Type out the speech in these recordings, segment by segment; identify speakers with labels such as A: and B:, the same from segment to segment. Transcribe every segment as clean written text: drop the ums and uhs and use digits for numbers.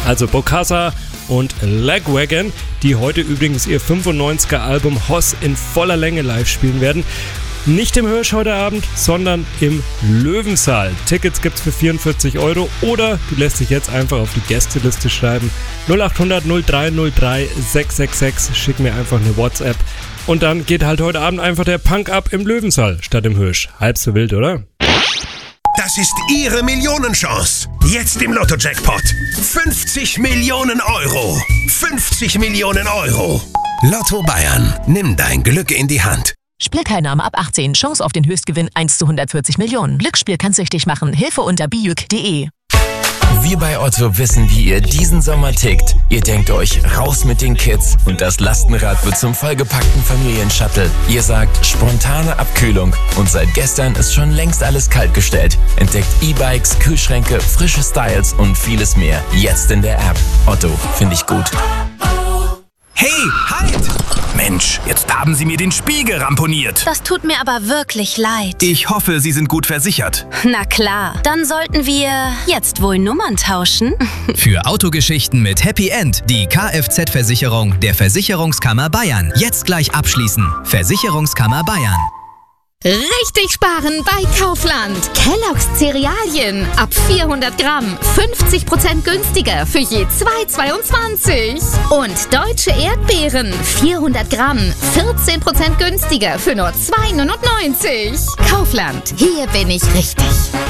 A: Also Bokassa und Lagwagon, die heute übrigens ihr 95er Album Hoss in voller Länge live spielen werden. Nicht im Hirsch heute Abend, sondern im Löwensaal. Tickets gibt's für 44 € oder du lässt dich jetzt einfach auf die Gästeliste schreiben. 0800 0303 666. Schick mir einfach eine WhatsApp. Und dann geht halt heute Abend einfach der Punk ab im Löwensaal statt im Hirsch. Halb so wild, oder?
B: Das ist Ihre Millionenchance. Jetzt im Lotto-Jackpot. 50 Millionen €. 50 Millionen €. Lotto Bayern. Nimm dein Glück in die Hand.
C: Spielteilnahme ab 18. Chance auf den Höchstgewinn 1 zu 140 Millionen. Glücksspiel kann süchtig machen. Hilfe unter bijuk.de.
D: Wir bei Otto wissen, wie ihr diesen Sommer tickt. Ihr denkt euch, raus mit den Kids und das Lastenrad wird zum vollgepackten Familienshuttle. Ihr sagt, spontane Abkühlung und seit gestern ist schon längst alles kaltgestellt. Entdeckt E-Bikes, Kühlschränke, frische Styles und vieles mehr. Jetzt in der App. Otto, finde ich gut.
E: Hey, halt! Mensch, jetzt haben Sie mir den Spiegel ramponiert.
F: Das tut mir aber wirklich leid.
E: Ich hoffe, Sie sind gut versichert.
F: Na klar, dann sollten wir jetzt wohl Nummern tauschen.
G: Für Autogeschichten mit Happy End die Kfz-Versicherung der Versicherungskammer Bayern. Jetzt gleich abschließen. Versicherungskammer Bayern.
H: Richtig sparen bei Kaufland. Kellogg's Cerealien ab 400 Gramm 50% günstiger für je 2,22. Und deutsche Erdbeeren 400 Gramm 14% günstiger für nur 2,99. Kaufland, hier bin ich richtig.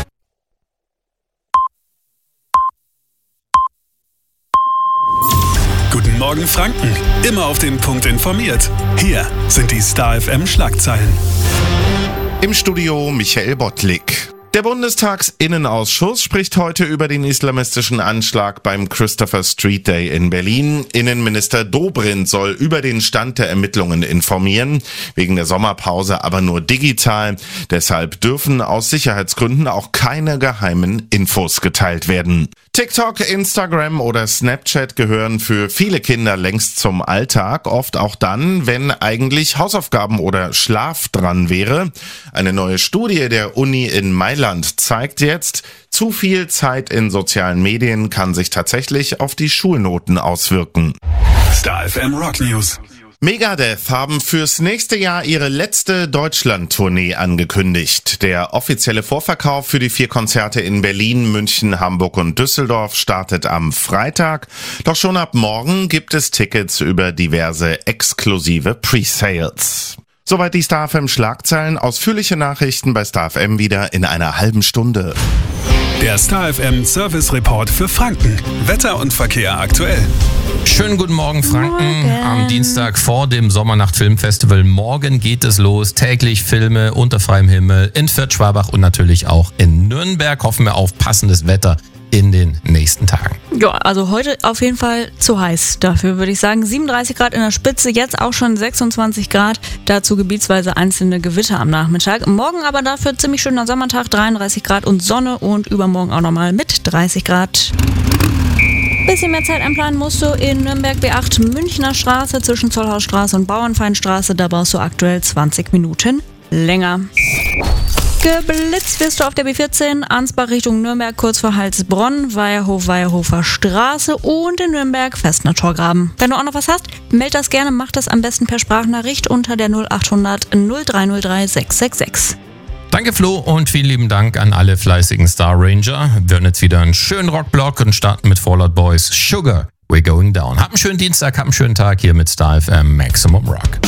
I: Guten Morgen Franken, immer auf den Punkt informiert. Hier sind die Star FM Schlagzeilen.
J: Im Studio Michael Bottlik. Der Bundestagsinnenausschuss spricht heute über den islamistischen Anschlag beim Christopher Street Day in Berlin. Innenminister Dobrindt soll über den Stand der Ermittlungen informieren, wegen der Sommerpause aber nur digital. Deshalb dürfen aus Sicherheitsgründen auch keine geheimen Infos geteilt werden. TikTok, Instagram oder Snapchat gehören für viele Kinder längst zum Alltag, oft auch dann, wenn eigentlich Hausaufgaben oder Schlaf dran wäre. Eine neue Studie der Uni in Mailand zeigt jetzt, zu viel Zeit in sozialen Medien kann sich tatsächlich auf die Schulnoten auswirken.
I: Star FM Rock News.
J: Megadeth haben fürs nächste Jahr ihre letzte Deutschland-Tournee angekündigt. Der offizielle Vorverkauf für die 4 Konzerte in Berlin, München, Hamburg und Düsseldorf startet am Freitag. Doch schon ab morgen gibt es Tickets über diverse exklusive Pre-Sales. Soweit die Star FM Schlagzeilen. Ausführliche Nachrichten bei Star FM wieder in einer halben Stunde.
I: Der Star FM Service Report für Franken. Wetter und Verkehr aktuell.
K: Schönen guten Morgen Franken. Am Dienstag vor dem Sommernacht-Filmfestival. Morgen geht es los. Täglich Filme unter freiem Himmel in Fürth-Schwabach und natürlich auch in Nürnberg. Hoffen wir auf passendes Wetter in den nächsten Tagen.
L: Ja, also heute auf jeden Fall zu heiß. Dafür würde ich sagen 37 Grad in der Spitze, jetzt auch schon 26 Grad. Dazu gebietsweise einzelne Gewitter am Nachmittag. Morgen aber dafür ziemlich schöner Sommertag, 33 Grad und Sonne und übermorgen auch nochmal mit 30 Grad. Bisschen mehr Zeit einplanen musst du in Nürnberg B8 Münchner Straße zwischen Zollhausstraße und Bauernfeinstraße. Da brauchst du aktuell 20 Minuten länger. Geblitzt wirst du auf der B14 Ansbach Richtung Nürnberg kurz vor Heilsbronn, Weierhofer Straße und in Nürnberg Festner Torgraben. Wenn du auch noch was hast, meld das gerne, mach das am besten per Sprachnachricht unter der 0800 0303 666.
K: Danke Flo und vielen lieben Dank an alle fleißigen Star Ranger. Wir hören jetzt wieder einen schönen Rockblock und starten mit Fall Out Boys Sugar, We're Going Down. Hab einen schönen Dienstag, hab einen schönen Tag hier mit Star FM Maximum Rock.